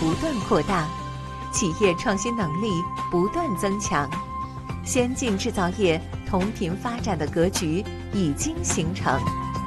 不断扩大，企业创新能力不断增强，先进制造业同频发展的格局已经形成。